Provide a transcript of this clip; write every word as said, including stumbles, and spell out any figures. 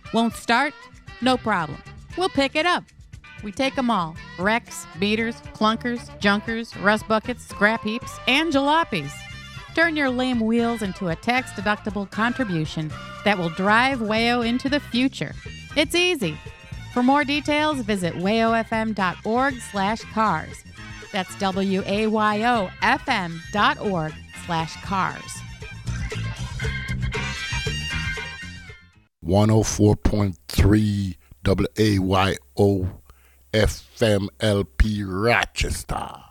Won't start? No problem. We'll pick it up. We take them all. Wrecks, beaters, clunkers, junkers, rust buckets, scrap heaps, and jalopies. Turn your lame wheels into a tax-deductible contribution that will drive Wayo into the future. It's easy. For more details, visit wayofm.org slash cars. That's W-A-Y-O-F-M dot org slash cars. one oh four point three W A Y O F M L P Rochester.